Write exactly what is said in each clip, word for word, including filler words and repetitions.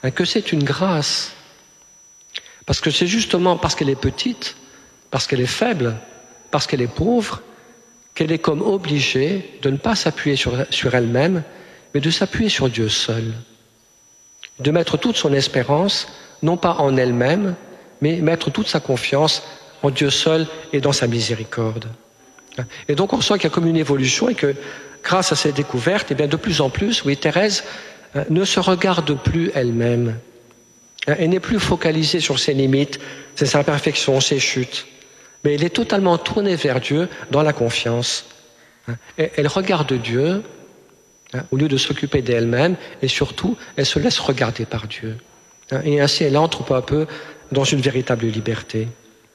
hein, que c'est une grâce. Parce que c'est justement parce qu'elle est petite, parce qu'elle est faible, parce qu'elle est pauvre, qu'elle est comme obligée de ne pas s'appuyer sur, sur elle-même, mais de s'appuyer sur Dieu seul. De mettre toute son espérance, non pas en elle-même, mais mettre toute sa confiance en Dieu seul et dans sa miséricorde. Et donc on sent qu'il y a comme une évolution et que grâce à cette découverte, eh bien de plus en plus, oui, Thérèse euh, ne se regarde plus elle-même. Elle n'est plus focalisée sur ses limites, ses imperfections, ses chutes. Mais elle est totalement tournée vers Dieu dans la confiance. Et elle regarde Dieu hein, au lieu de s'occuper d'elle-même et surtout, elle se laisse regarder par Dieu. Et ainsi, elle entre peu à peu dans une véritable liberté.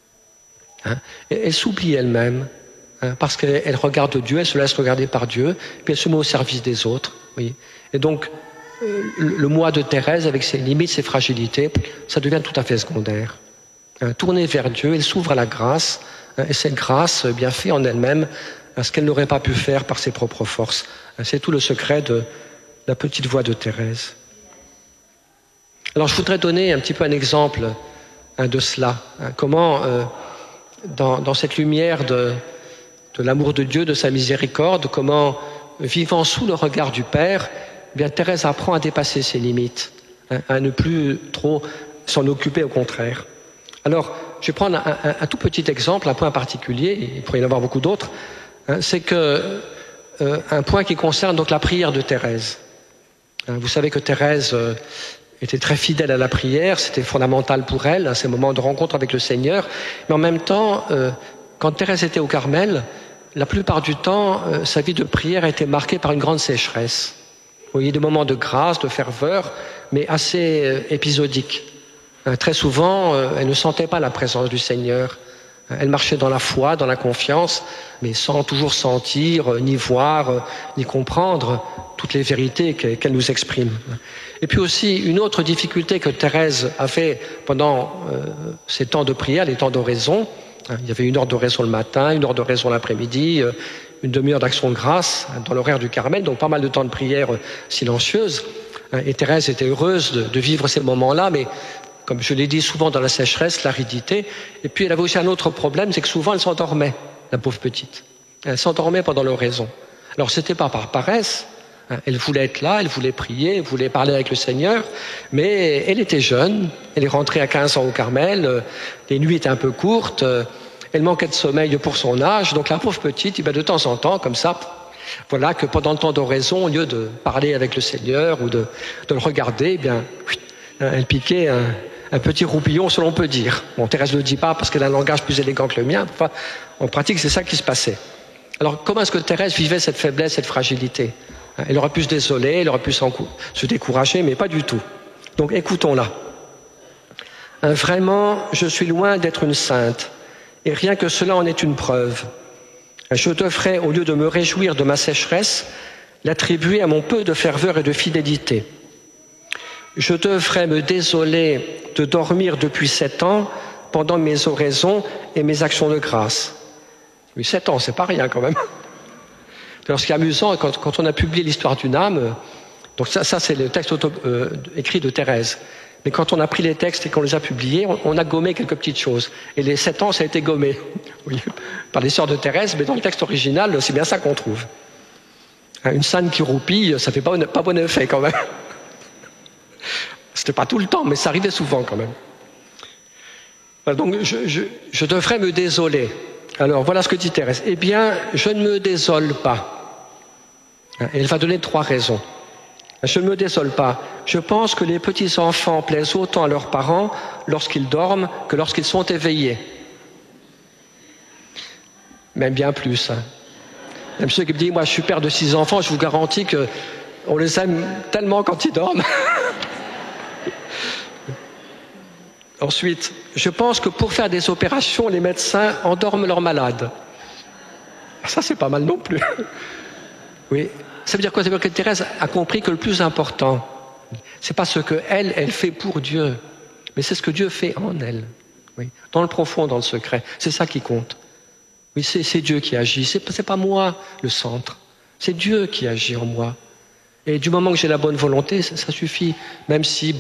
Et elle s'oublie elle-même hein, parce qu'elle regarde Dieu, elle se laisse regarder par Dieu, puis elle se met au service des autres. Oui. Et donc, le moi de Thérèse, avec ses limites, ses fragilités, ça devient tout à fait secondaire. Tournée vers Dieu, elle s'ouvre à la grâce, et cette grâce bien fait en elle-même ce qu'elle n'aurait pas pu faire par ses propres forces. C'est tout le secret de la petite voix de Thérèse. Alors je voudrais donner un petit peu un exemple de cela. Comment, dans, dans cette lumière de, de l'amour de Dieu, de sa miséricorde, comment, vivant sous le regard du Père, eh bien, Thérèse apprend à dépasser ses limites, hein, à ne plus trop s'en occuper, au contraire. Alors, je vais prendre un, un, un tout petit exemple, un point particulier, il pourrait y en avoir beaucoup d'autres, hein, c'est que euh, un point qui concerne donc la prière de Thérèse. Hein, vous savez que Thérèse euh, était très fidèle à la prière, c'était fondamental pour elle, hein, ces moments de rencontre avec le Seigneur, mais en même temps, euh, quand Thérèse était au Carmel, la plupart du temps, euh, sa vie de prière a été marquée par une grande sécheresse. Vous voyez, des moments de grâce, de ferveur, mais assez euh, épisodiques. Euh, très souvent, euh, elle ne sentait pas la présence du Seigneur. Euh, elle marchait dans la foi, dans la confiance, mais sans toujours sentir, euh, ni voir, euh, ni comprendre toutes les vérités qu'elle, qu'elle nous exprime. Et puis aussi, une autre difficulté que Thérèse a fait pendant euh, ces temps de prière, les temps d'oraison, hein, il y avait une heure d'oraison le matin, une heure d'oraison l'après-midi, euh, une demi-heure d'action de grâce dans l'horaire du Carmel, donc pas mal de temps de prière silencieuse. Et Thérèse était heureuse de, de vivre ces moments-là, mais comme je l'ai dit souvent dans la sécheresse, l'aridité. Et puis elle avait aussi un autre problème, c'est que souvent elle s'endormait, la pauvre petite. Elle s'endormait pendant l'oraison. Alors c'était pas par paresse, elle voulait être là, elle voulait prier, elle voulait parler avec le Seigneur, mais elle était jeune, elle est rentrée à quinze ans au Carmel, les nuits étaient un peu courtes, elle manquait de sommeil pour son âge, donc la pauvre petite, eh bien, de temps en temps, comme ça, voilà que pendant le temps d'oraison, au lieu de parler avec le Seigneur ou de, de le regarder, eh bien, elle piquait un, un petit roupillon, selon on peut dire. Bon, Thérèse ne le dit pas parce qu'elle a un langage plus élégant que le mien. Enfin, en pratique, c'est ça qui se passait. Alors, comment est-ce que Thérèse vivait cette faiblesse, cette fragilité ? Elle aurait pu se désoler, elle aurait pu se décourager, mais pas du tout. Donc, écoutons-la. Vraiment, je suis loin d'être une sainte. Et rien que cela en est une preuve. Je devrais, au lieu de me réjouir de ma sécheresse, l'attribuer à mon peu de ferveur et de fidélité. Je devrais me désoler de dormir depuis sept ans pendant mes oraisons et mes actions de grâce. Oui, sept ans, c'est pas rien quand même. Alors, ce qui est amusant, quand, quand on a publié l'histoire d'une âme, donc ça, ça c'est le texte auto, euh, écrit de Thérèse. Mais quand on a pris les textes et qu'on les a publiés, on, on a gommé quelques petites choses. Et les sept ans, ça a été gommé, oui, par les sœurs de Thérèse, mais dans le texte original, c'est bien ça qu'on trouve. Une sainte qui roupille, ça fait pas, pas bon effet quand même. C'était pas tout le temps, mais ça arrivait souvent quand même. Donc je, je, je devrais me désoler. Alors voilà ce que dit Thérèse. Eh bien, je ne me désole pas. Et elle va donner trois raisons. Je ne me désole pas. Je pense que les petits-enfants plaisent autant à leurs parents lorsqu'ils dorment que lorsqu'ils sont éveillés. Même bien plus. Hein. Même ceux qui me disent, moi je suis père de six enfants, je vous garantis qu'on les aime tellement quand ils dorment. Ensuite, je pense que pour faire des opérations, les médecins endorment leurs malades. Ça, c'est pas mal non plus. Oui. Ça veut dire quoi ? Ça veut dire que Thérèse a compris que le plus important, c'est pas ce qu'elle, elle fait pour Dieu, mais c'est ce que Dieu fait en elle. Oui. Dans le profond, dans le secret. C'est ça qui compte. Oui, c'est, c'est Dieu qui agit. C'est, c'est pas moi le centre. C'est Dieu qui agit en moi. Et du moment que j'ai la bonne volonté, ça, ça suffit. Même si